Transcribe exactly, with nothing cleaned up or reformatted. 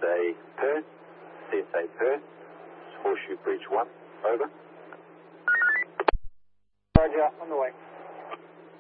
A Perth, C S A Perth, Horseshoe Bridge one, over. Roger, on the way.